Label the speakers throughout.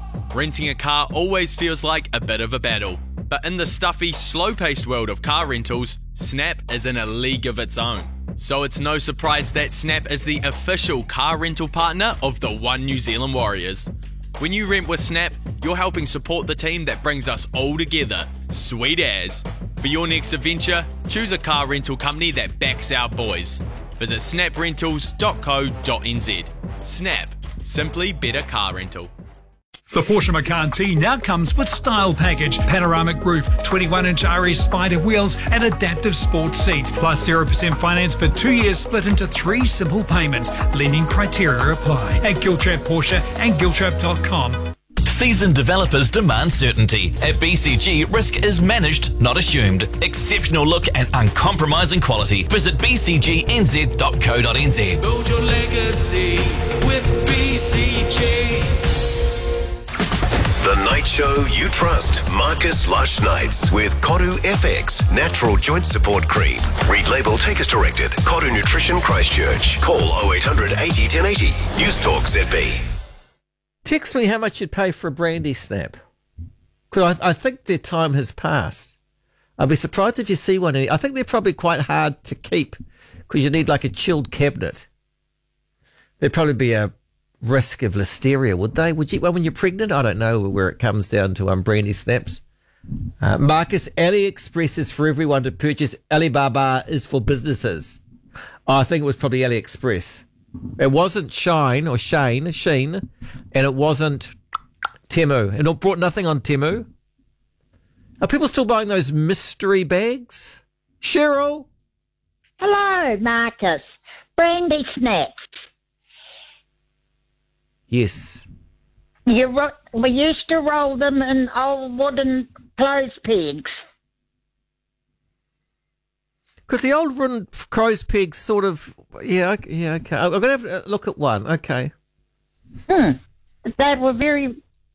Speaker 1: Renting a car always feels like a bit of a battle, but in the stuffy, slow-paced world of car rentals, Snap is in a league of its own. So it's no surprise that Snap is the official car rental partner of the One New Zealand Warriors. When you rent with Snap, you're helping support the team that brings us all together. Sweet as. For your next adventure, choose a car rental company that backs our boys. Visit snaprentals.co.nz. Snap. Simply better car rental.
Speaker 2: The Porsche Macan T now comes with Style Package, panoramic roof, 21-inch RS Spider wheels and adaptive sports seats, plus 0% finance for 2 years split into 3 simple payments. Lending criteria apply at Giltrap Porsche and Giltrap.com.
Speaker 3: Seasoned developers demand certainty. At BCG, risk is managed, not assumed. Exceptional look and uncompromising quality. Visit bcgnz.co.nz.
Speaker 4: Build your legacy with BCG.
Speaker 5: The night show you trust. Marcus Lush Nights with Koru FX Natural Joint Support Cream. Read label, take as directed. Koru Nutrition Christchurch. Call 0800 80 1080. News Talk ZB.
Speaker 6: Text me how much you'd pay for a brandy snap. Because I think their time has passed. I'd be surprised if you see one. I think they're probably quite hard to keep because you need like a chilled cabinet. There'd probably be a risk of listeria, would they? Would you? Well, when you're pregnant, I don't know where it comes down to brandy snaps. Marcus, AliExpress is for everyone to purchase. Alibaba is for businesses. I think it was probably AliExpress. It wasn't Sheen, and it wasn't Temu. And it brought nothing on Temu. Are people still buying those mystery bags? Cheryl?
Speaker 7: Hello, Marcus. Brandy snaps.
Speaker 6: Yes.
Speaker 7: We used to roll them in old wooden clothes pegs.
Speaker 6: Because the old wooden crow's pegs sort of, okay. I'm going to have a look at one. Okay.
Speaker 7: They were very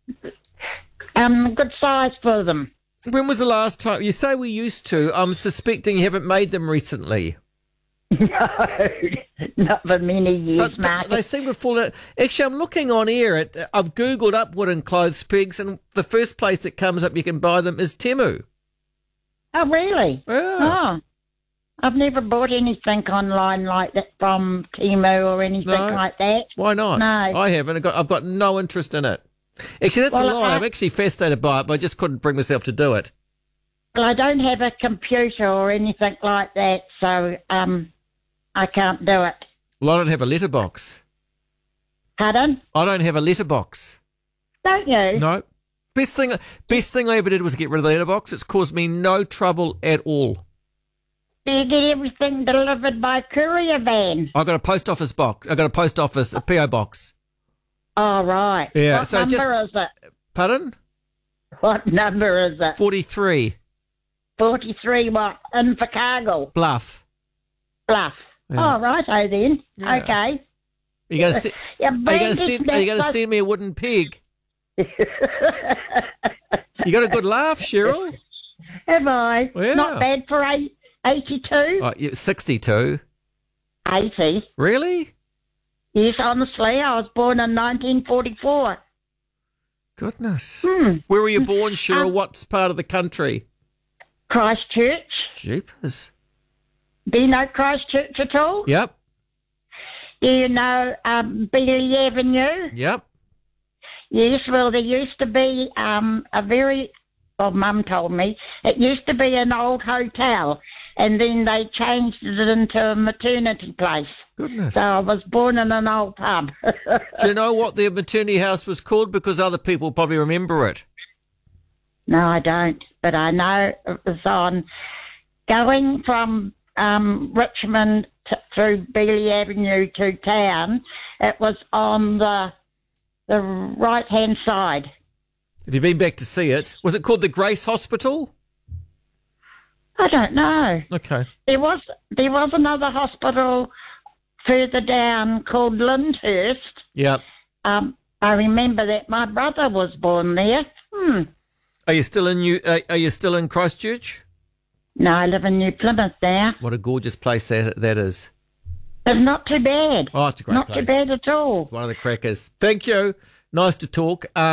Speaker 7: good size for them.
Speaker 6: When was the last time? You say we used to. I'm suspecting you haven't made them recently.
Speaker 7: No, not for many years,
Speaker 6: but they seem to fall out. Actually, I'm looking on here. I've Googled up wooden clothes pegs, and the first place that comes up you can buy them is Temu.
Speaker 7: Oh, really?
Speaker 6: Yeah.
Speaker 7: Oh, I've never bought anything online like that from Temu or anything like that.
Speaker 6: Why not?
Speaker 7: No.
Speaker 6: I haven't. I've got no interest in it. Actually, that's a lie. I'm actually fascinated by it, but I just couldn't bring myself to do it.
Speaker 7: Well, I don't have a computer or anything like that, so I can't do it.
Speaker 6: Well, I don't have a letterbox.
Speaker 7: Pardon?
Speaker 6: I don't have a letterbox.
Speaker 7: Don't you?
Speaker 6: No. Best thing I ever did was get rid of the letterbox. It's caused me no trouble at all.
Speaker 7: Do you get everything delivered by courier van?
Speaker 6: I got a post office box. I got a PO box.
Speaker 7: Oh, right.
Speaker 6: Yeah.
Speaker 7: What number is it?
Speaker 6: Pardon?
Speaker 7: What number is it?
Speaker 6: 43.
Speaker 7: 43 what? Invercargill?
Speaker 6: Bluff.
Speaker 7: Yeah. Oh, righto then. Yeah. Okay.
Speaker 6: Are you going to send me a wooden pig? You got a good laugh, Cheryl.
Speaker 7: Have I?
Speaker 6: Yeah.
Speaker 7: Not bad for 82.
Speaker 6: Oh, 62.
Speaker 7: 80.
Speaker 6: Really?
Speaker 7: Yes, honestly. I was born in 1944.
Speaker 6: Goodness. Where were you born, Cheryl? What part of the country?
Speaker 7: Christchurch.
Speaker 6: Jeepers.
Speaker 7: Do you know Christchurch at all?
Speaker 6: Yep.
Speaker 7: Do you know Beeley Avenue?
Speaker 6: Yep.
Speaker 7: Yes, well, there used to be Mum told me, it used to be an old hotel, and then they changed it into a maternity place.
Speaker 6: Goodness.
Speaker 7: So I was born in an old pub.
Speaker 6: Do you know what the maternity house was called? Because other people probably remember it.
Speaker 7: No, I don't, but I know it was on going from Richmond through Beeley Avenue to town. It was on the right-hand side.
Speaker 6: Have you been back to see it? Was it called the Grace Hospital?
Speaker 7: I don't know.
Speaker 6: Okay.
Speaker 7: There was another hospital further down called Lyndhurst.
Speaker 6: Yep.
Speaker 7: I remember that my brother was born there.
Speaker 6: Are you still in Christchurch?
Speaker 7: No, I live in New Plymouth now.
Speaker 6: What a gorgeous place that is.
Speaker 7: It's not too bad.
Speaker 6: Oh, it's a great place.
Speaker 7: Not too bad at all.
Speaker 6: It's one of the crackers. Thank you. Nice to talk.